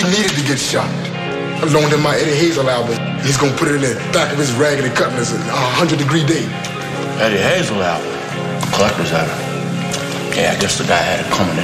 needed to get shot. I loaned him my Eddie Hazel album. He's gonna put it in the back of his Raggedy Cutlass, a 100-degree day. Eddie Hazel album? Collector's item. Yeah, I guess the guy had it coming